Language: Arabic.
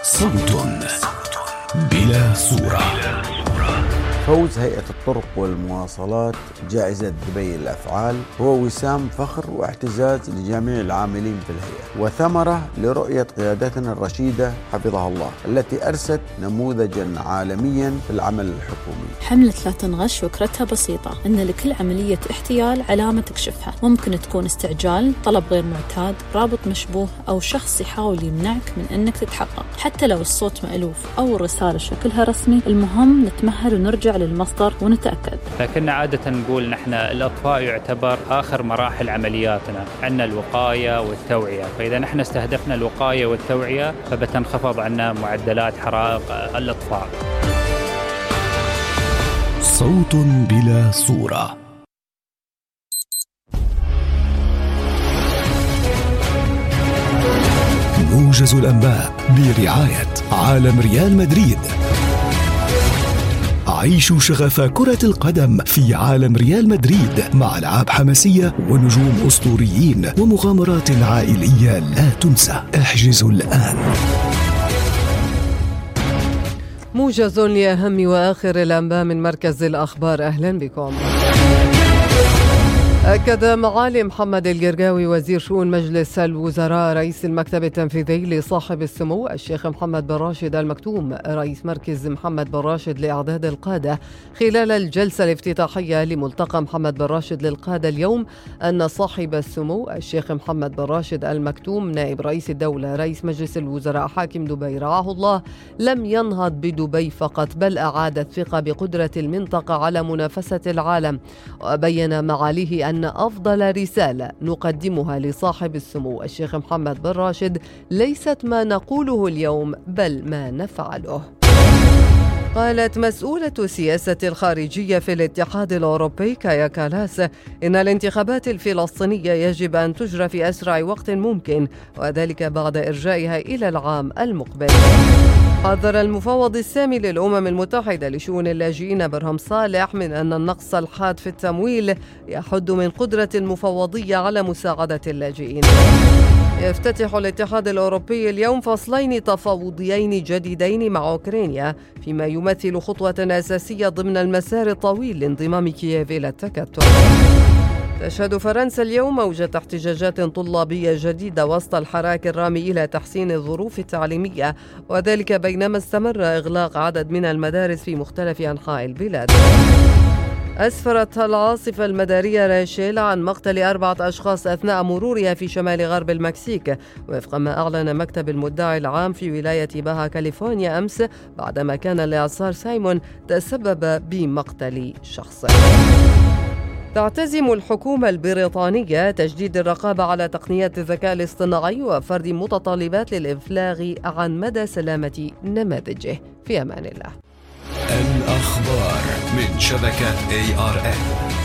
صوت بلا صورة. فوز هيئة الطرق والمواصلات جائزة دبي للأفعال هو وسام فخر واعتزاز لجميع العاملين في الهيئة، وثمرة لرؤية قيادتنا الرشيدة حفظها الله التي أرست نموذجا عالميا في العمل الحكومي. حملة لا تنغش فكرتها بسيطة، إن لكل عملية احتيال علامة تكشفها. ممكن تكون استعجال، طلب غير معتاد، رابط مشبوه، أو شخص يحاول يمنعك من أنك تتحقق. حتى لو الصوت مألوف أو الرسالة شكلها رسمي، المهم نتمهل ونرجع للمصدر ونتأكد. لكن عادة نقول نحن الأطفاء يعتبر آخر مراحل عملياتنا، عندنا الوقاية والتوعية، فإذا نحن استهدفنا الوقاية والتوعية فبتنخفض عنا معدلات حرائق الأطفاء. صوت بلا صورة. موجز الأنباء برعاية عالم ريال مدريد. عيشوا شغف كرة القدم في عالم ريال مدريد مع ألعاب حماسية ونجوم أسطوريين ومغامرات عائلية لا تنسى. احجزوا الآن. موجز لأهم وآخر الأنباء من مركز الأخبار. أهلا بكم. أكد معالي محمد القرقاوي وزير شؤون مجلس الوزراء رئيس المكتب التنفيذي لصاحب السمو الشيخ محمد بن راشد المكتوم رئيس مركز محمد بن راشد لإعداد القادة خلال الجلسة الافتتاحية لملتقى محمد بن راشد للقادة اليوم أن صاحب السمو الشيخ محمد بن راشد المكتوم نائب رئيس الدولة رئيس مجلس الوزراء حاكم دبي رعاه الله لم ينهض بدبي فقط، بل أعاد الثقة بقدرة المنطقة على منافسة العالم. وبين معاليه أن أفضل رسالة نقدمها لصاحب السمو الشيخ محمد بن راشد ليست ما نقوله اليوم بل ما نفعله. قالت مسؤولة السياسة الخارجية في الاتحاد الأوروبي كايا كالاس إن الانتخابات الفلسطينية يجب أن تجرى في أسرع وقت ممكن، وذلك بعد إرجائها إلى العام المقبل. حذر المفوض السامي للأمم المتحدة لشؤون اللاجئين برهم صالح من أن النقص الحاد في التمويل يحد من قدرة المفوضية على مساعدة اللاجئين. يفتتح الاتحاد الأوروبي اليوم فصلين تفاوضيين جديدين مع أوكرانيا فيما يمثل خطوة أساسية ضمن المسار الطويل لانضمام كييف إلى التكتل. تشهد فرنسا اليوم موجة احتجاجات طلابية جديدة وسط الحراك الرامي إلى تحسين الظروف التعليمية، وذلك بينما استمر إغلاق عدد من المدارس في مختلف أنحاء البلاد. أسفرت العاصفة المدارية راشيل عن مقتل 4 أشخاص أثناء مرورها في شمال غرب المكسيك، وفق ما أعلن مكتب المدعي العام في ولاية باها كاليفورنيا أمس، بعدما كان الإعصار سايمون تسبب بمقتل شخص. تعتزم الحكومة البريطانية تجديد الرقابة على تقنيات الذكاء الاصطناعي وفرض متطلبات للإفلاغ عن مدى سلامة نماذجه. في أمان الله. الأخبار من شبكة ARN.